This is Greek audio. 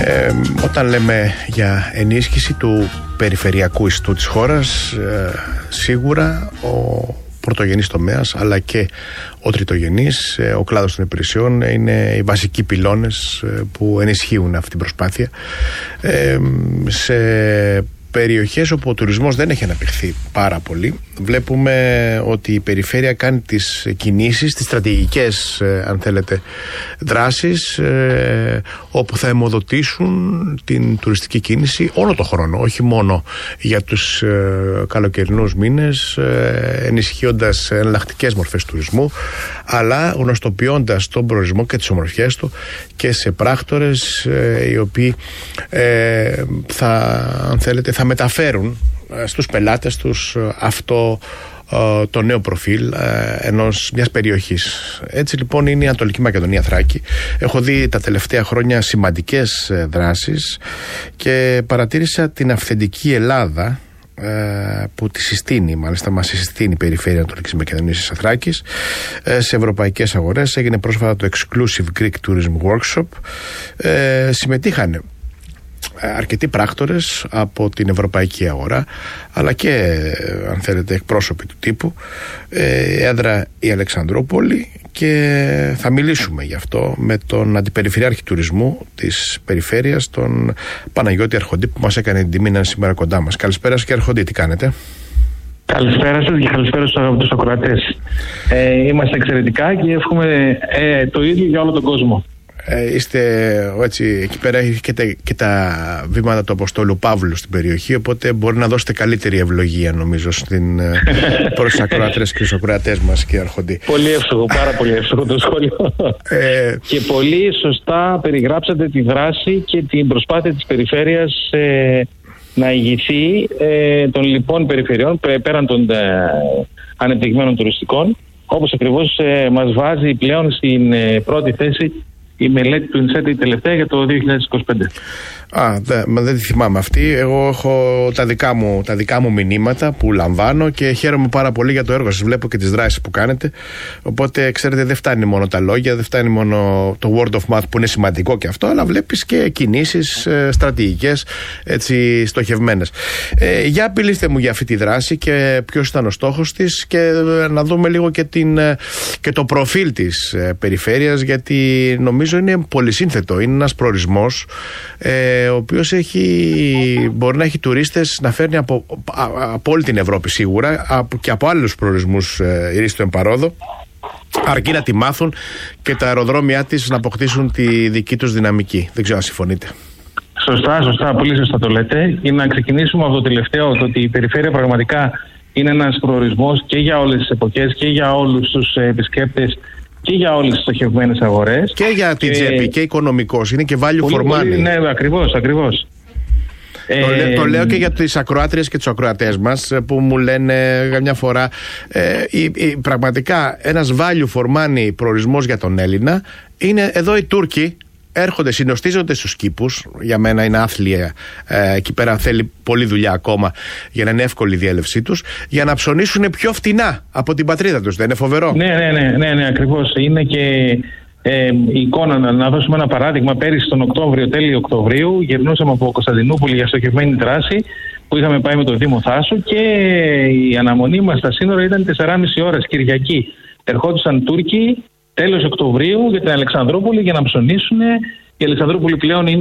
Όταν λέμε για ενίσχυση του περιφερειακού ιστού της χώρας, σίγουρα ο πρωτογενής τομέας αλλά και ο τριτογενής, ο κλάδος των υπηρεσιών είναι οι βασικοί πυλώνες που ενισχύουν αυτή την προσπάθεια. Σε περιοχές όπου ο τουρισμός δεν έχει αναπτυχθεί πάρα πολύ, βλέπουμε ότι η περιφέρεια κάνει τις κινήσεις, τις στρατηγικές αν θέλετε δράσεις, όπου θα αιμοδοτήσουν την τουριστική κίνηση όλο το χρόνο, όχι μόνο για τους καλοκαιρινούς μήνες, ενισχύοντας εναλλακτικές μορφές τουρισμού, αλλά γνωστοποιώντας τον προορισμό και τις ομορφιές του και σε πράκτορες οι οποίοι αν θέλετε θα μεταφέρουν στους πελάτες τους αυτό το νέο προφίλ μιας περιοχής. Έτσι λοιπόν είναι η Ανατολική Μακεδονία Θράκη. Έχω δει τα τελευταία χρόνια σημαντικές δράσεις και παρατήρησα την αυθεντική Ελλάδα που τη συστήνει, μάλιστα μας συστήνει η Περιφέρεια Ανατολικής Μακεδονίας Θράκης σε ευρωπαϊκές αγορές. Έγινε πρόσφατα το Exclusive Greek Tourism Workshop. Συμμετείχαν αρκετοί πράκτορες από την ευρωπαϊκή αγορά, αλλά και αν θέλετε εκπρόσωποι του τύπου, έδρα η Αλεξανδρούπολη, και θα μιλήσουμε γι' αυτό με τον Αντιπεριφερειάρχη Τουρισμού της Περιφέρειας, τον Παναγιώτη Αρχοντή, που μας έκανε την τιμή να είναι σήμερα κοντά μας. Καλησπέρα σας, κύριε Αρχοντή, τι κάνετε? Καλησπέρα σας και καλησπέρα στους αγαπητούς ακροατές. Είμαστε εξαιρετικά και εύχομαι το ίδιο για όλο τον κόσμο. Είστε έτσι, εκεί πέρα έχετε και τα βήματα του Αποστόλου Παύλου στην περιοχή, οπότε μπορεί να δώσετε καλύτερη ευλογία νομίζω προς τους ακροατές και τους ακροατές μας, κύριε Αρχοντή. Πολύ εύστοχο, πάρα πολύ εύστοχο το σχόλιο. Και πολύ σωστά περιγράψατε τη δράση και την προσπάθεια της περιφέρειας να ηγηθεί των λοιπών περιφερειών πέραν των ανεπτυγμένων τουριστικών, όπως ακριβώς μας βάζει πλέον στην πρώτη θέση η μελέτη του ΙΝΣΕΤ τελευταία για το 2025. Δεν τη θυμάμαι αυτή. Εγώ έχω τα δικά μου μηνύματα που λαμβάνω και χαίρομαι πάρα πολύ για το έργο σας. Βλέπω και τις δράσεις που κάνετε. Οπότε, ξέρετε, δεν φτάνει μόνο τα λόγια, δεν φτάνει μόνο το word of mouth που είναι σημαντικό και αυτό, αλλά βλέπεις και κινήσεις στρατηγικές, έτσι, στοχευμένες. Για απειλήστε μου για αυτή τη δράση και ποιος ήταν ο στόχος της, και να δούμε λίγο και το προφίλ της περιφέρειας, γιατί νομίζω είναι πολυσύνθετο. Είναι ένας προορισμός ο οποίος μπορεί να έχει τουρίστες να φέρνει από όλη την Ευρώπη σίγουρα, και από άλλους προορισμούς ειρήστου εμπαρόδο, αρκεί να τη μάθουν και τα αεροδρόμια της να αποκτήσουν τη δική τους δυναμική. Δεν ξέρω αν συμφωνείτε. Σωστά, πολύ σωστά το λέτε. Και να ξεκινήσουμε από το τελευταίο, το ότι η περιφέρεια πραγματικά είναι ένας προορισμός και για όλες τις εποχές και για όλους τους επισκέπτες και για όλες τις στοχευμένες αγορές. Και για την τσέπη και οικονομικός. Είναι και value for money. Ναι, ακριβώς. Το λέω και για τις ακροάτριες και τους ακροατές μας που μου λένε καμιά φορά πραγματικά ένας value for money προορισμός για τον Έλληνα είναι εδώ οι Τούρκοι. Έρχονται, συνοστίζονται στους κήπους. Για μένα είναι άθλια. Εκεί πέρα θέλει πολλή δουλειά ακόμα για να είναι εύκολη η διέλευσή τους, για να ψωνίσουν πιο φτηνά από την πατρίδα τους. Δεν είναι φοβερό? Ναι, ακριβώς. Είναι και η εικόνα. Να δώσουμε ένα παράδειγμα. Πέρυσι τον Οκτώβριο, τέλη Οκτωβρίου, γυρνούσαμε από Κωνσταντινούπολη για στοχευμένη δράση που είχαμε πάει με το Δήμο Θάσου, και η αναμονή μας στα σύνορα ήταν 4,5 ώρες Κυριακή. Ερχόντουσαν Τούρκοι τέλος Οκτωβρίου για την Αλεξανδρούπολη για να ψωνίσουν. Η Αλεξανδρούπολη πλέον είναι